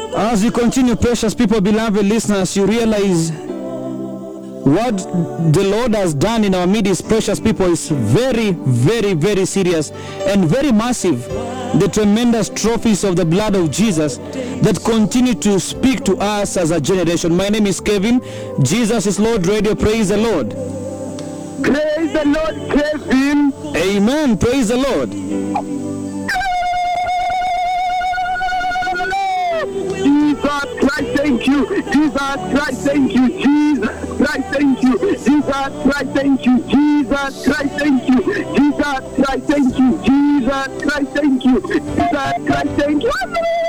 As you continue, precious people, beloved listeners, you realize what the Lord has done in our midst, precious people, is very, very, very serious and very massive. The tremendous trophies of the blood of Jesus that continue to speak to us as a generation. My name is Kevin. Jesus is Lord Radio. Praise the Lord. Praise the Lord, Kevin. Amen. Praise the Lord. Jesus Christ, thank you. Jesus Christ, thank you. Jesus Christ, thank you. Jesus Christ, thank you. Jesus Christ, thank you. Jesus Christ, thank you. Jesus Christ, thank you. Jesus Christ, thank you.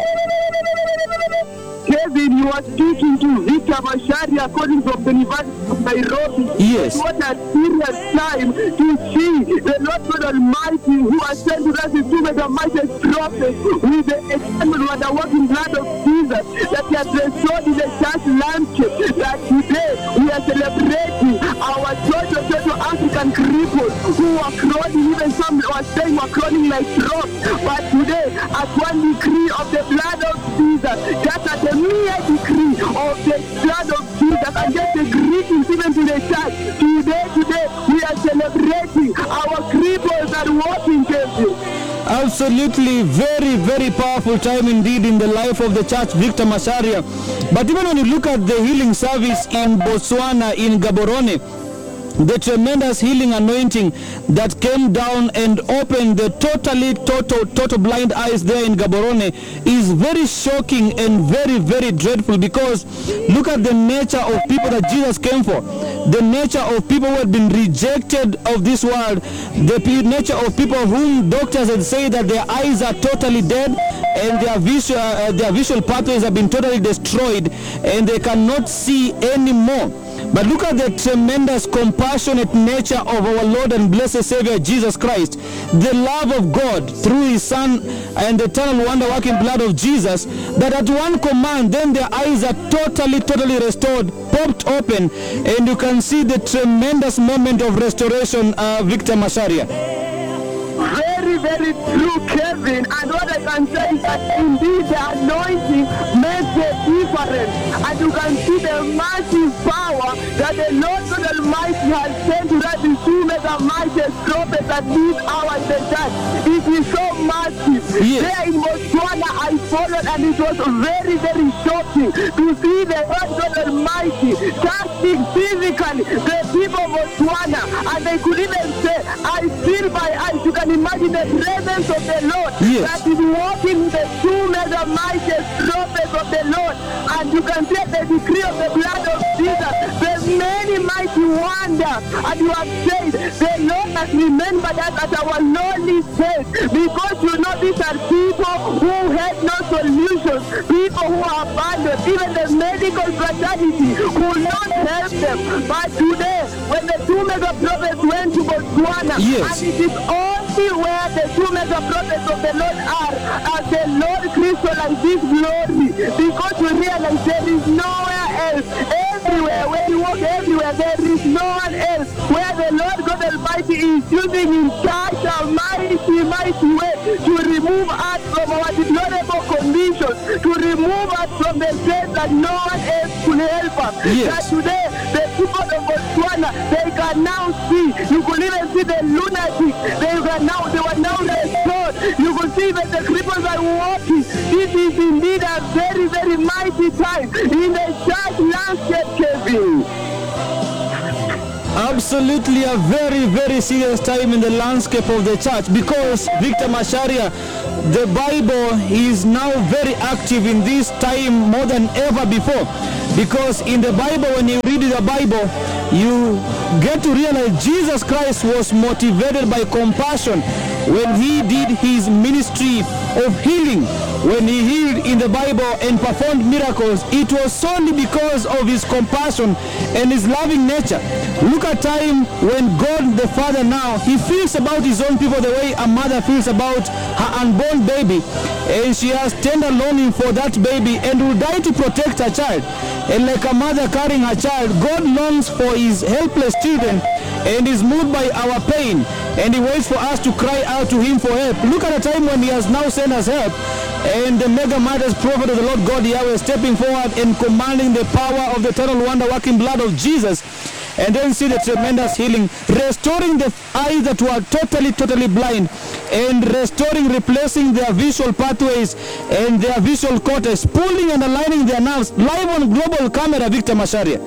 Kevin, you are speaking to Victor Mashari according from the University of Nairobi. Yes. What a serious time to see the Lord God Almighty, who has sent to us his two mightiest prophets with the eternal wonder-working blood of Jesus, that he has restored in the church landscape. That today we are celebrating our total African cripples who are crawling, even some were saying were crawling like frogs. But today, at one decree of the blood of Jesus, just at the mere decree of the blood of Jesus, and just the greetings even to the church. Today, we are celebrating our cripples and walking cases. Absolutely, very, very powerful time indeed in the life of the church, Victor Macharia. But even when you look at the healing service in Botswana, in Gaborone, the tremendous healing anointing that came down and opened the total blind eyes there in Gaborone is very shocking and very, very dreadful, because look at the nature of people that Jesus came for. The nature of people who had been rejected of this world, the nature of people whom doctors had said that their eyes are totally dead and their visual pathways have been totally destroyed and they cannot see anymore. But look at the tremendous compassionate nature of our Lord and blessed Savior Jesus Christ. The love of God through his Son and the eternal wonder-working blood of Jesus, that at one command, then their eyes are totally restored, popped open, and you can see the tremendous moment of restoration, Victor Macharia. Very, very true, Kevin. And what I can say is that indeed the anointing makes the difference. And you can see the massive power that the Lord God Almighty has sent to us in two mightiest prophets at this hour in the church. It is so massive. Yes. There in Botswana, I followed, and it was very, very shocking to see the Lord God Almighty touching physically the people of Botswana. And they could even say, I feel by eyes. You can imagine the presence of the Lord, yes, that is walking with the two mightiest prophets of the Lord. And you can see the decree of the blood of Jesus, the many mighty wonders. And you have said, the Lord has remembered us at our lonely state, because you know these are people who had no solutions, people who are abandoned, even the medical fraternity could not help them. But today, when the two mega prophets went to Botswana, yes, and it is only where the two mega prophets of the Lord are, as the Lord crystallized this glory, because we realize there is nowhere else. Everywhere, when you walk everywhere, there is no one else where the Lord God Almighty is using in such a mighty way to remove us from our deplorable conditions, to remove us from the state that no one else could help us. Yes. That today, the people of Botswana, they can now see. You could even see the lunatics. They were now restored. You could see that the cripples are walking. This is indeed a very, very mighty time in the church landscape, Kevin. Absolutely a very, very serious time in the landscape of the church, because Victor Macharia, the Bible is now very active in this time more than ever before. Because in the Bible, when you read the Bible, you get to realize Jesus Christ was motivated by compassion when he did his ministry of healing. When he healed in the Bible and performed miracles, it was solely because of his compassion and his loving nature. Look at time when God the Father now, he feels about his own people the way a mother feels about her unborn baby, and she has tender longing for that baby and will die to protect her child. And like a mother carrying her child, God longs for his helpless children and is moved by our pain, and he waits for us to cry out to him for help. Look at the time when he has now sent us help. and the mega martyrs prophet of the Lord God Yahweh stepping forward and commanding the power of the eternal wonder-working blood of Jesus, and then see the tremendous healing, restoring the eyes that were totally blind, and replacing their visual pathways and their visual cortex, pulling and aligning their nerves live on global camera, Victor Macharia.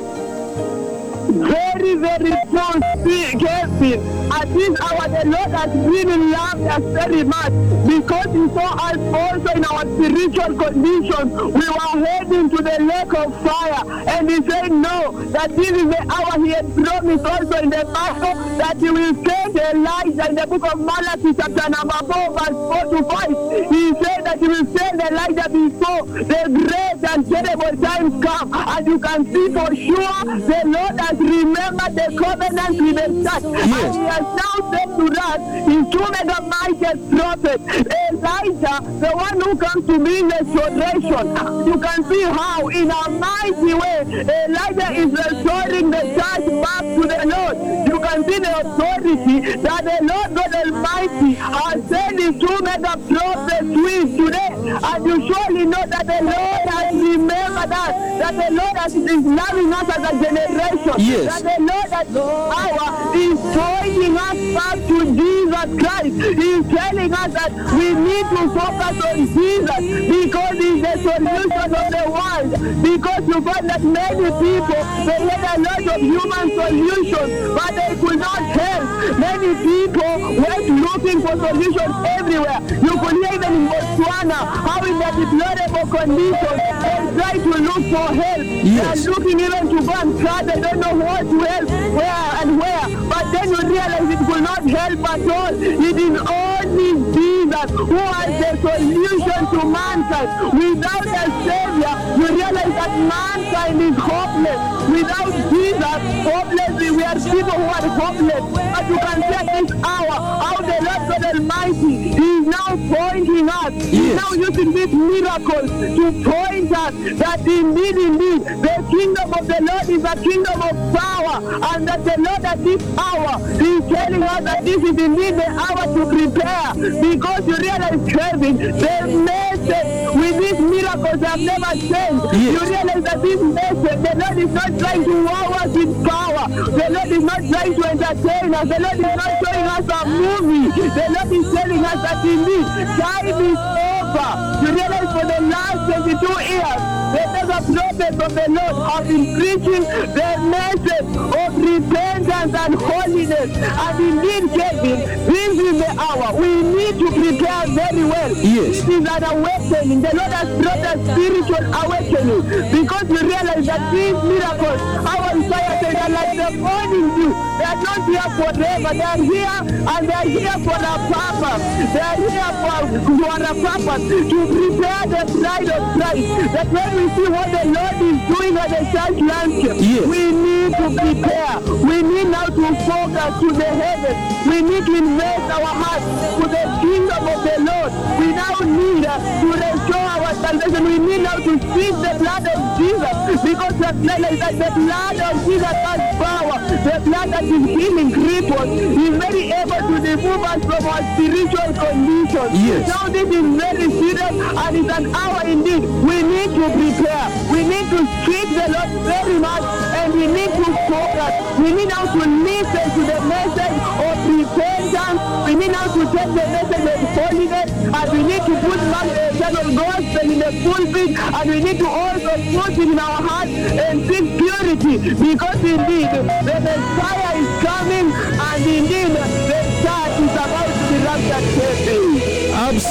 Very, very strong Kevin. At this hour, the Lord has really loved us very much because He saw us also in our spiritual condition. We were heading to the lake of fire, and He said, no, that this is the hour He had promised also in the Bible that He will send Elijah in the book of Malachi, chapter number 4, verse 4 to 5. He said that He will send Elijah before the great and terrible times come, and you can see for sure the Lord has remembered the covenant with the church. Yes. And He has now said to us, His two mega mightiest prophets, Elijah, the one who comes to bring restoration. You can see how in a mighty way Elijah is restoring the church back to the Lord. You can see the authority that the Lord God Almighty has sent His two mega prophets with today. And you surely know that the Lord has remembered us, that the Lord is loving us as a generation. Yes. That the Lord at this hour is pointing us back to Jesus Christ. He is telling us that we need to focus on Jesus because He is the solution of the world. Because you find that many people, they had a lot of human solutions, but they could not help. Many people went looking for solutions everywhere. You could hear even in Botswana how in their deplorable condition they try to look for help. Yes. They are looking even to go and try. They don't know what to help, where and where. But then you realize it will not help at all. It is only Jesus who has the solution to mankind. Without a Savior, you realize that mankind is hopeless. Without Jesus, hopeless, we are people who are hopeless. But you can see at this hour how the Lord God Almighty is now pointing us. He's now using these miracles to point us that indeed, the kingdom of the Lord is a kingdom of power, and that the Lord at this hour is telling us that this is indeed the hour to prepare, because you realize, Kevin, the message with these miracles have never changed. You realize that this message, the Lord is not trying to wow us with power. The Lord is not trying to entertain us. The Lord is not showing us a movie. The Lord is telling us that indeed time is over. You realize for the last 22 years, the mega prophets of the Lord have been preaching the message of repentance and holiness. And indeed, Kevin, this is the hour. We need to prepare very well. Yes. This is an awakening. The Lord has brought a spiritual awakening, because we realize that these miracles, our Isaiah said, are like the morning dew. They are not here forever. They are here, and they are here for a purpose. They are here for a purpose, to prepare the bride of Christ. That when we see what the Lord is doing on the church landscape, we need to prepare. We need now to focus to the heavens. We need to invest our hearts to the kingdom of the Lord. We now need to restore our salvation. We need now to speak the blood of Jesus, because the blood of Jesus has power. The blood that is healing cripples is very able to remove us from our spiritual condition. Now this is very serious, and it's an hour indeed. We need to prepare. We need to seek the Lord very much, and we need to focus. We need now to listen to the message of repentance. We need now to take the message of holiness, and we need to put back the eternal gospel in the pulpit, and we need to also put it in our heart and seek purity, because indeed the Messiah is coming, and indeed the church is about to be raptured.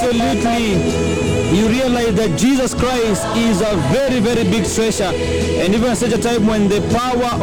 Absolutely. You realize that Jesus Christ is a very, very big treasure, and even at such a time when the power